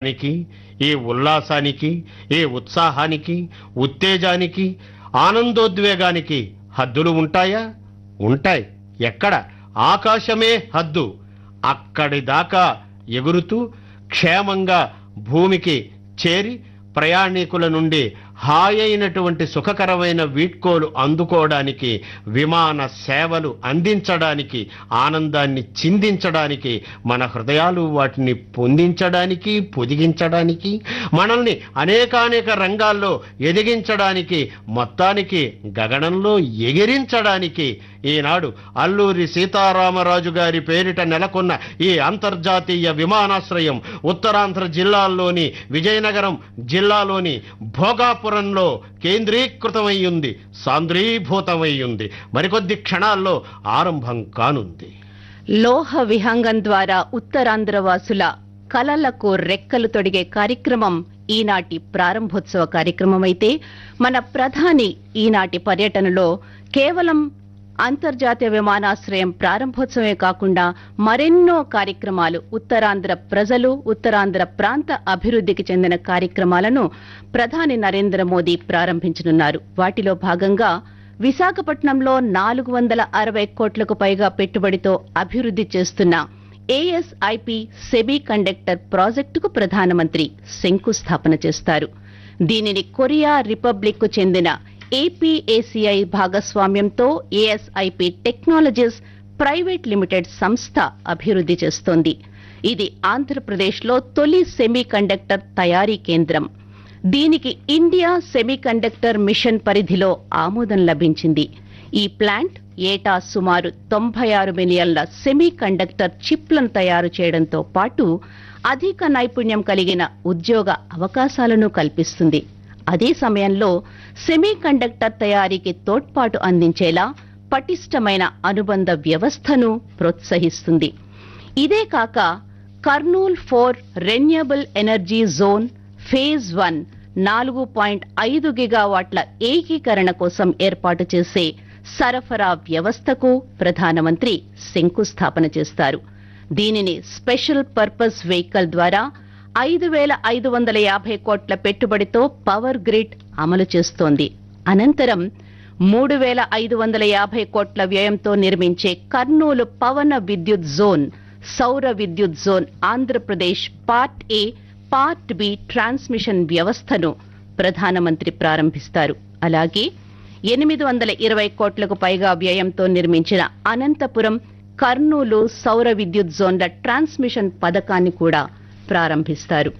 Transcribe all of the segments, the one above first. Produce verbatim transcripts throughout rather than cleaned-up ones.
కి ఈ ఉల్లాసానికి ఈ ఉత్సాహానికి ఉత్తేజానికి ఆనందోద్వేగానికి హద్దులు ఉంటాయా? ఉంటాయి. ఎక్కడ? ఆకాశమే హద్దు. అక్కడి దాకా ఎగురుతూ క్షేమంగా భూమికి చేరి ప్రయాణికుల నుండి హాయైనటువంటి సుఖకరమైన వీడ్కోలు అందుకోవడానికి, విమాన సేవలు అందించడానికి, ఆనందాన్ని చిందించడానికి, మన హృదయాలు వాటిని పొందించడానికి, పొదిగించడానికి, మనల్ని అనేకానేక రంగాల్లో ఎదిగించడానికి, మొత్తానికి గగనంలో ఎగిరించడానికి ఈనాడు అల్లూరి సీతారామరాజు గారి పేరిట నెలకొన్న ఈ అంతర్జాతీయ విమానాశ్రయం ఉత్తరాంధ్ర జిల్లాల్లోని విజయనగరం జిల్లాలోని భోగాపురంలో కేంద్రీకృతమై ఉంది, సాంద్రీభూతమై ఉంది. మరికొద్ది క్షణాల్లో ఆరంభం కానుంది. లోహ విహంగం ద్వారా ఉత్తరాంధ్ర వాసుల కలలకు రెక్కలు తొడిగే కార్యక్రమం ఈనాటి ప్రారంభోత్సవ కార్యక్రమం అయితే, మన ప్రధాని ఈనాటి పర్యటనలో కేవలం అంతర్జాతీయ విమానాశ్రయం ప్రారంభోత్సవమే కాకుండా మరెన్నో కార్యక్రమాలు, ఉత్తరాంధ్ర ప్రజలు, ఉత్తరాంధ్ర ప్రాంత అభివృద్ధికి చెందిన కార్యక్రమాలను ప్రధాని నరేంద్ర మోదీ ప్రారంభించనున్నారు. వాటిలో భాగంగా విశాఖపట్నంలో నాలుగు వందల అరవై కోట్లకు పైగా పెట్టుబడితో అభివృద్ధి చేస్తున్న ఏఎస్ఐపి సెమీ కండక్టర్ ప్రాజెక్టుకు ప్రధానమంత్రి శంకుస్థాపన చేస్తారు. దీనిని కొరియా రిపబ్లిక్ కు చెందిన ఏపీఏసీఐ భాగస్వామ్యంతో ఏఎస్ఐపి టెక్నాలజీస్ ప్రైవేట్ లిమిటెడ్ సంస్థ అభివృద్ధి చేస్తోంది. ఇది ఆంధ్రప్రదేశ్లో తొలి సెమీ కండక్టర్ తయారీ కేంద్రం. దీనికి ఇండియా సెమీ కండక్టర్ మిషన్ పరిధిలో ఆమోదం లభించింది. ఈ ప్లాంట్ ఏటా సుమారు తొంభై ఆరు మిలియన్ల సెమీ కండక్టర్ చిప్లను తయారు చేయడంతో పాటు అధిక నైపుణ్యం కలిగిన ఉద్యోగ అవకాశాలను కల్పిస్తుంది. అదే సమయంలో సెమీ కండక్టర్ తయారీకి తోడ్పాటు అందించేలా పటిష్టమైన అనుబంధ వ్యవస్థను ప్రోత్సహిస్తుంది. ఇదే కాక Kurnool four renewable energy zone phase one నాలుగు పాయింట్ ఐదు గిగావాట్ల ఏకీకరణ కోసం ఏర్పాటు చేసే సరఫరా వ్యవస్థకు ప్రధానమంత్రి శంకుస్థాపన చేస్తారు. దీనిని స్పెషల్ పర్పస్ వెహికల్ ద్వారా ఐదు వేల ఐదు వందల యాభై కోట్ల పెట్టుబడితో పవర్ గ్రిడ్ అమలు చేస్తోంది. అనంతరం మూడు వేల ఐదు వందల యాభై కోట్ల వ్యయంతో నిర్మించే కర్నూలు పవన విద్యుత్ జోన్, సౌర విద్యుత్ zone, Andhra Pradesh part A, part B transmission వ్యవస్థను ప్రధానమంత్రి ప్రారంభిస్తారు. అలాగే ఎనిమిది వందల ఇరవై కోట్లకు పైగా వ్యయంతో నిర్మించిన అనంతపురం, కర్నూలు సౌర విద్యుత్ జోన్ల ట్రాన్స్మిషన్ పథకాన్ని కూడా ప్రారంభిస్తారు.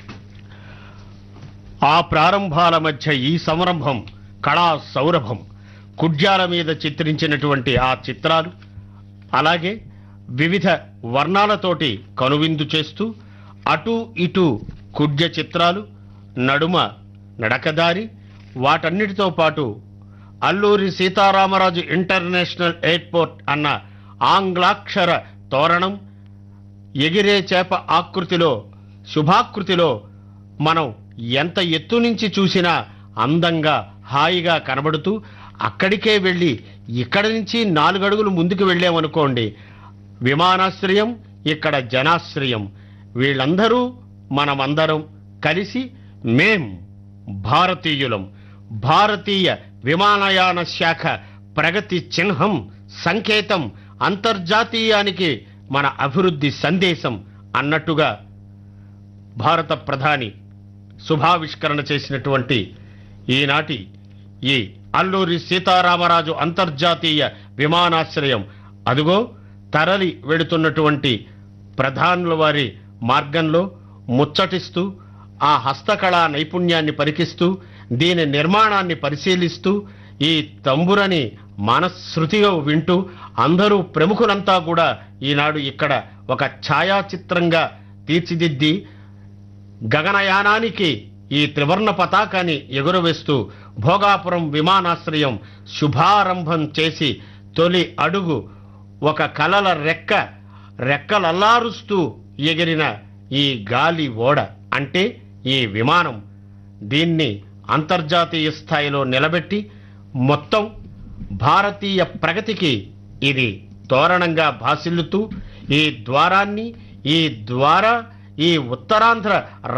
ఆ ప్రారంభాల మధ్య ఈ సంరంభం కళా సౌరభం, కుడ్యాల మీద చిత్రించినటువంటి ఆ చిత్రాలు, అలాగే వివిధ వర్ణాలతోటి కనువిందు చేస్తూ అటు ఇటు కుడ్య చిత్రాలు, నడుమ నడకదారి, వాటన్నిటితో పాటు అల్లూరి సీతారామరాజు ఇంటర్నేషనల్ ఎయిర్పోర్ట్ అన్న ఆంగ్లాక్షర తోరణం, ఎగిరే చేప ఆకృతిలో, శుభాకృతిలో మనం ఎంత ఎత్తు నుంచి చూసినా అందంగా హాయిగా కనబడుతూ, అక్కడికే వెళ్ళి ఇక్కడి నుంచి నాలుగడుగులు ముందుకు వెళ్ళామనుకోండి విమానాశ్రయం, ఇక్కడ జనాశ్రయం. వీళ్ళందరూ మనమందరం కలిసి మేం భారతీయులం, భారతీయ విమానయాన శాఖ ప్రగతి చిహ్నం, సంకేతం, అంతర్జాతీయానికి మన అభివృద్ధి సందేశం అన్నట్టుగా భారత ప్రధాని శుభావిష్కరణ చేసినటువంటి ఈనాటి ఈ అల్లూరి సీతారామరాజు అంతర్జాతీయ విమానాశ్రయం అదుగో తరలి వెడుతున్నటువంటి ప్రధానుల వారి మార్గంలో ముచ్చటిస్తూ, ఆ హస్తకళా నైపుణ్యాన్ని పరికిస్తూ, దీని నిర్మాణాన్ని పరిశీలిస్తూ, ఈ తంబురని మనశ్శృతిగా వింటూ అందరూ ప్రముఖులంతా కూడా ఈనాడు ఇక్కడ ఒక ఛాయాచిత్రంగా తీర్చిదిద్ది గగనయానానికి ఈ త్రివర్ణ పతాకాన్ని ఎగురవేస్తూ భోగాపురం విమానాశ్రయం శుభారంభం చేసి తొలి అడుగు ఒక కలల రెక్క రెక్కలల్లారుస్తూ ఎగిరిన ఈ గాలి ఓడ అంటే ఈ విమానం, దీన్ని అంతర్జాతీయ స్థాయిలో నిలబెట్టి మొత్తం భారతీయ ప్రగతికి ఇది తోరణంగా భాసిల్లుతూ ఈ ద్వారాన్ని, ఈ ద్వారా ఈ ఉత్తరాంధ్ర